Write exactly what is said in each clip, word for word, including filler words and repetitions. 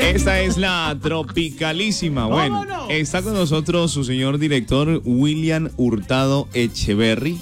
Esta es la Tropicalísima. Bueno, no? Está con nosotros su señor director William Hurtado Echeverry.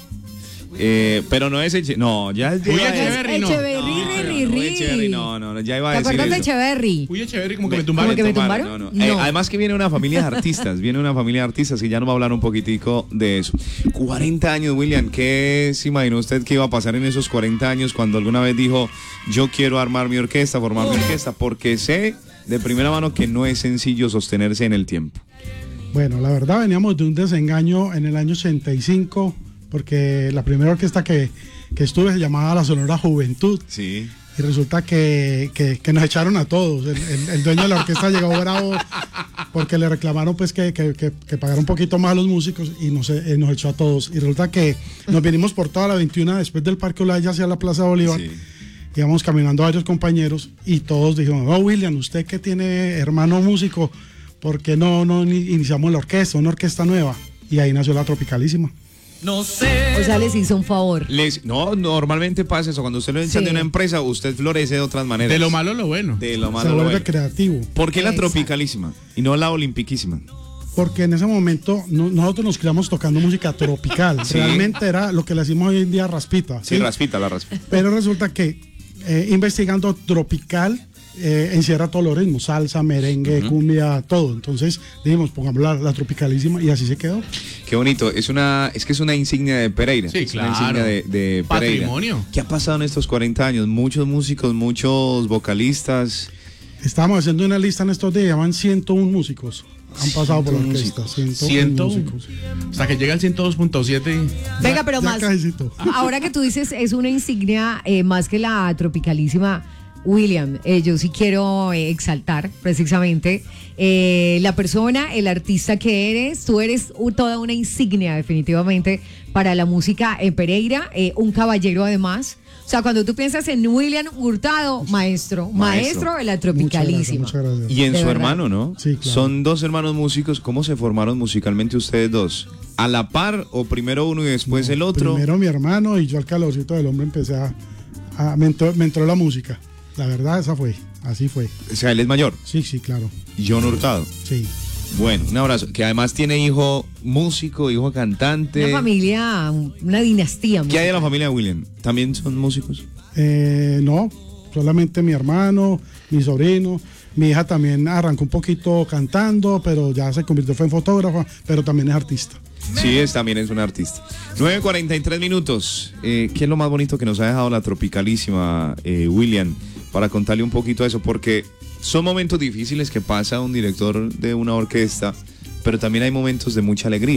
Eh, pero no es Eche, no, ya es Uy, Echeverry, no. Echeverry, no, ri, no, ri. Echeverry, no, no, no, ya iba a ¿Te decir acuerdas de eso. Echeverry? Uy, Echeverry, como que Me- me tumbaron. ¿Como que me Tomaron, tumbaron? no, no. Eh, No. además que viene una familia de artistas, viene una familia de artistas y ya nos va a hablar un poquitico de eso. cuarenta años, William, ¿qué se imaginó usted que iba a pasar en esos cuarenta años cuando alguna vez dijo, yo quiero armar mi orquesta, formar mi orquesta? Porque sé de primera mano que no es sencillo sostenerse en el tiempo. Bueno, la verdad veníamos de un desengaño en el año ochenta y cinco, porque la primera orquesta que, que estuve se llamaba la Sonora Juventud. Sí. Y resulta que, que, que nos echaron a todos. El, el, el dueño de la orquesta llegó bravo porque le reclamaron pues que, que, que, que pagara un poquito más a los músicos y nos, eh, nos echó a todos. Y resulta que nos vinimos por toda la veintiuna después del Parque Olaya hacia la Plaza Bolívar. Sí. Íbamos caminando varios compañeros y todos dijeron, no, William, usted que tiene hermano músico, ¿por qué no, no ni- iniciamos la orquesta, una orquesta nueva? Y ahí nació la Tropicalísima. O sea, les hizo un favor. Les, no, normalmente pasa eso. Cuando usted lo echan Sí. de una empresa, usted florece de otras maneras. De lo malo lo bueno. De lo Se malo lo vuelve bueno. creativo. ¿Por qué la Exacto. Tropicalísima y no la Olimpiquísima? Porque en ese momento no- nosotros nos criamos tocando música tropical. Sí. Realmente era lo que le decimos hoy en día raspita. Sí, raspita, la raspita. Pero resulta que eh, investigando tropical eh, encierra todos los ritmos, salsa, merengue, Ujú. cumbia, todo. Entonces dijimos, pongamos la, la Tropicalísima y así se quedó. Qué bonito, es una, es que es una insignia de Pereira. Sí, es claro. una insignia de, de Pereira. Patrimonio. ¿Qué ha pasado en estos cuarenta años? Muchos músicos, muchos vocalistas. Estábamos haciendo una lista en estos días, llaman ciento uno músicos. Han pasado por la ciento uno orquesta, ciento uno ciento uno. músicos. Hasta que llega el ciento dos punto siete. y- Venga, pero Ya más. cajecito. Ahora que tú dices es una insignia eh, más que la Tropicalísima, William, eh, yo sí quiero eh, exaltar precisamente eh, la persona, el artista que eres. Tú eres u- toda una insignia definitivamente para la música en Pereira, eh, un caballero además. O sea, cuando tú piensas en William Hurtado, maestro, maestro, Maestro. de la Muchas gracias, Tropicalísima. muchas gracias. Y en De su verdad. hermano, ¿no? Sí, claro. Son dos hermanos músicos. ¿Cómo se formaron musicalmente ustedes dos? ¿A la par o primero uno y después el otro? Primero mi hermano y yo al calorcito del hombre empecé a... a- me, entró, me entró la música. La verdad, esa fue. Así fue. O sea, él es mayor. Sí, sí, claro. John Hurtado. Sí. Bueno, un abrazo. Que además tiene hijo músico, hijo cantante. Una familia, una dinastía. ¿Qué hay de la musical. familia de William? ¿También son músicos? Eh, no, solamente mi hermano, mi sobrino. Mi hija también arrancó un poquito cantando, pero ya se convirtió fue en fotógrafa, pero también es artista. Sí, es, también es un artista. nueve cuarenta y tres minutos. Eh, ¿Qué es lo más bonito que nos ha dejado la Tropicalísima, eh, William? Para contarle un poquito de eso, porque son momentos difíciles que pasa un director de una orquesta, pero también hay momentos de mucha alegría.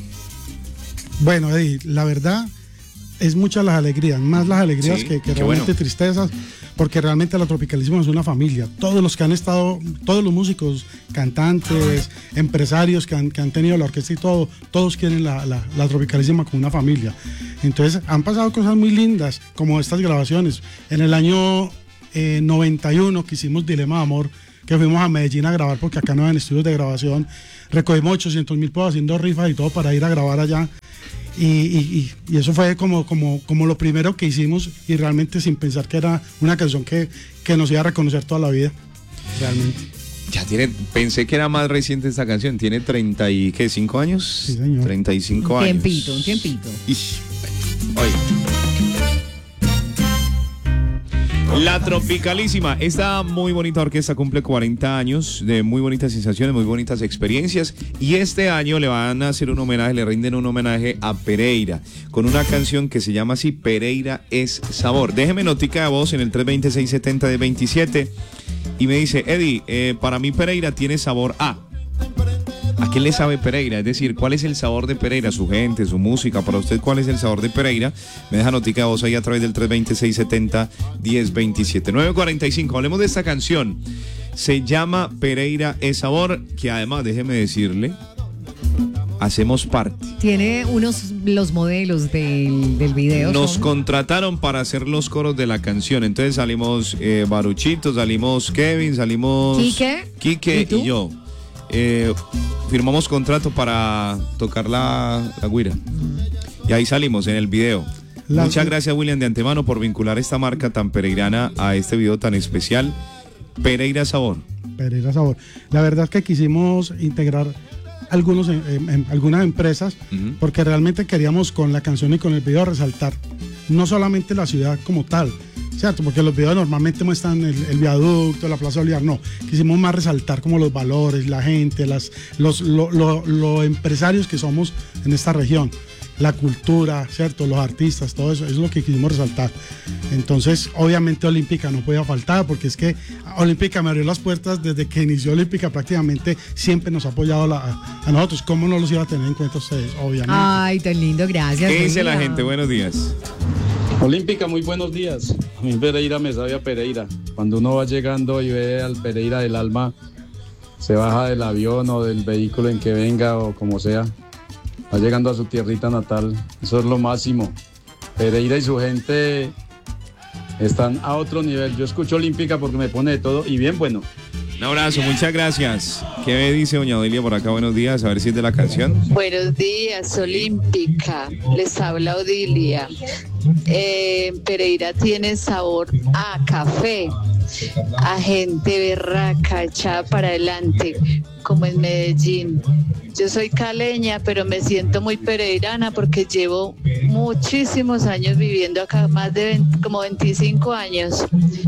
Bueno, Eddie, la verdad es muchas las alegrías, más las alegrías Sí, que, que qué realmente bueno. tristezas, porque realmente la Tropicalísima es una familia. Todos los que han estado, todos los músicos, cantantes, empresarios que han, que han tenido la orquesta y todo, todos quieren la, la, la Tropicalísima como una familia. Entonces han pasado cosas muy lindas, como estas grabaciones. En el año eh, noventa y uno que hicimos Dilema de Amor, que fuimos a Medellín a grabar porque acá no habían estudios de grabación, recogimos ochocientos mil pesos haciendo rifas y todo para ir a grabar allá. Y, y, y, y eso fue como, como, como lo primero que hicimos y realmente sin pensar que era una canción que, que nos iba a reconocer toda la vida, realmente. Ya tiene, pensé que era más reciente esta canción, tiene treinta y ¿qué? ¿cinco años? Sí, señor. treinta y cinco Un años. tiempito, un tiempito. Ish. Oye. La Tropicalísima, esta muy bonita orquesta cumple cuarenta años de muy bonitas sensaciones, muy bonitas experiencias y este año le van a hacer un homenaje, le rinden un homenaje a Pereira con una canción que se llama así, Pereira es Sabor. Déjeme notica de voz en el tres dos seis siete cero dos siete y me dice, Eddie, eh, para mí Pereira tiene sabor a... ¿A qué le sabe Pereira? Es decir, ¿cuál es el sabor de Pereira? Su gente, su música. Para usted, ¿cuál es el sabor de Pereira? Me deja notica de voz ahí a través del tres dos seis siete cero uno cero dos siete. nueve cuarenta y cinco. Hablemos de esta canción. Se llama Pereira es Sabor, que además, déjeme decirle, hacemos parte. Tiene unos, los modelos del, del video. Nos son- contrataron para hacer los coros de la canción. Entonces salimos eh, Baruchito, salimos Kevin, salimos... Quique. Quique ¿Y tú? y yo. Eh, firmamos contrato para tocar la, la güira. Y ahí salimos en el video. La- Muchas gracias, William, de antemano por vincular esta marca tan pereirana a este video tan especial. Pereira Sabor. Pereira Sabor. La verdad es que quisimos integrar algunos, en, en, en algunas empresas, uh-huh. porque realmente queríamos con la canción y con el video resaltar no solamente la ciudad como tal, ¿cierto? Porque los videos normalmente muestran el, el viaducto, la Plaza Bolívar, no. Quisimos más resaltar como los valores, la gente, las, los lo, lo, lo empresarios que somos en esta región, la cultura, ¿cierto? Los artistas, todo eso, eso es lo que quisimos resaltar. Entonces, obviamente Olímpica no podía faltar, porque es que Olímpica me abrió las puertas desde que inició Olímpica, prácticamente siempre nos ha apoyado la, a, a nosotros. ¿Cómo no los iba a tener en cuenta ustedes? Obviamente. Ay, tan lindo, gracias. ¿Qué dice William. la gente? Buenos días. Olímpica, muy buenos días. A mí Pereira me sabe a Pereira. Cuando uno va llegando y ve al Pereira del alma, se baja del avión o del vehículo en que venga o como sea, va llegando a su tierrita natal. Eso es lo máximo. Pereira y su gente están a otro nivel. Yo escucho Olímpica porque me pone de todo y bien bueno. Un abrazo, muchas gracias. ¿Qué dice doña Odilia por acá? Buenos días, a ver si es de la canción. Buenos días, Olímpica. Les habla Odilia. Eh, Pereira tiene sabor a café, a gente berraca, echada para adelante, como en Medellín. Yo soy caleña, pero me siento muy pereirana porque llevo muchísimos años viviendo acá, más de veinte, como veinticinco años.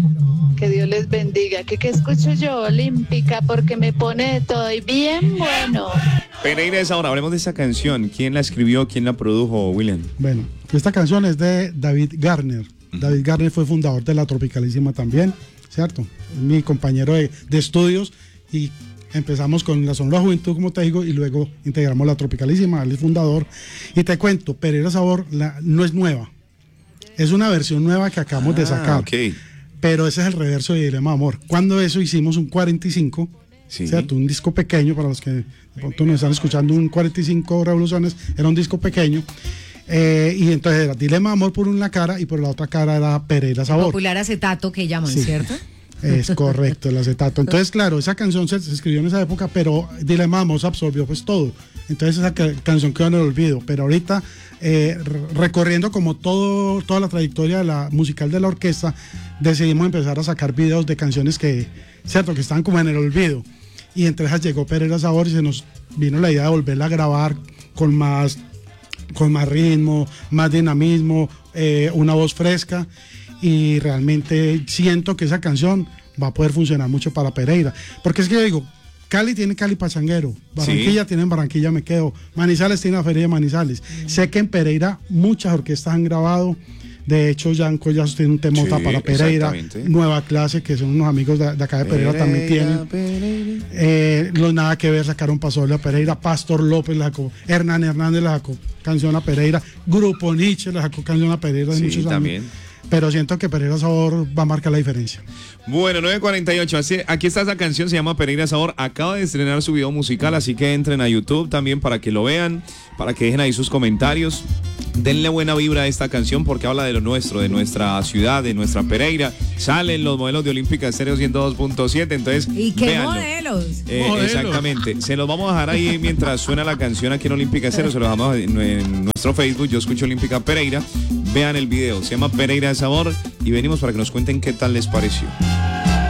Que Dios les bendiga. ¿Qué, qué escucho yo? Olímpica, porque me pone de todo y bien bueno. Pereira es ahora, hablemos de esa canción. ¿Quién la escribió? ¿Quién la produjo, William? Bueno, esta canción es de David Garner. Uh-huh. David Garner fue fundador de La Tropicalísima también, ¿cierto? Mi compañero de, de estudios y empezamos con la Sonora Juventud, como te digo, y luego integramos La Tropicalísima, él es fundador. Y te cuento, Pereira Sabor la, no es nueva. Es una versión nueva que acabamos ah, de sacar. Okay. Pero ese es el reverso de Dilema de Amor. Cuando eso hicimos un cuarenta y cinco, sí. ¿cierto? Un disco pequeño, para los que de pronto nos están escuchando, un cuarenta y cinco revoluciones, era un disco pequeño. Eh, y entonces era Dilema de Amor por una cara y por la otra cara era Pereira Sabor. Popular acetato que llaman, sí. ¿Cierto? Es correcto, el acetato. Entonces, claro, esa canción se, se escribió en esa época, pero Dilema de Amor se absorbió pues todo. Entonces esa ca- canción quedó en el olvido. Pero ahorita, eh, recorriendo como todo, toda la trayectoria de la musical de la orquesta, decidimos empezar a sacar videos de canciones que, cierto, que estaban como en el olvido. Y entre esas llegó Pereira Sabor y se nos vino la idea de volverla a grabar con más, con más ritmo, más dinamismo, eh, una voz fresca. Y realmente siento que esa canción va a poder funcionar mucho para Pereira. Porque es que yo digo, Cali tiene Cali Pachanguero, Barranquilla sí. tiene Barranquilla Me Quedo, Manizales tiene la Feria de Manizales. Mm. Sé que en Pereira muchas orquestas han grabado. De hecho, Jan Collazos tiene un temota sí, para Pereira, Nueva Clase, que son unos amigos de, de acá de Pereira, Pereira también tienen. Pereira. Eh, los Nada Que Ver sacaron Pasoble a Pereira, Pastor López le sacó, Hernán Hernández le sacó canción a Pereira, Grupo Nietzsche le sacó canción a Pereira de sí, muchos también. Años. Pero siento que Pereira Sabor va a marcar la diferencia. Bueno, nueve cuarenta y ocho, así, aquí está esa canción, se llama Pereira Sabor, acaba de estrenar su video musical, así que entren a YouTube también para que lo vean, para que dejen ahí sus comentarios. Denle buena vibra a esta canción porque habla de lo nuestro, de nuestra ciudad, de nuestra Pereira. Salen los modelos de Olímpica Estéreo ciento dos punto siete, entonces ¿y qué véanlo. modelos? Eh, modelos? Exactamente. Se los vamos a dejar ahí mientras suena la canción aquí en Olímpica Estéreo. Se los dejamos en, en nuestro Facebook. Yo escucho Olímpica Pereira. Vean el video. Se llama Pereira de Sabor y venimos para que nos cuenten qué tal les pareció.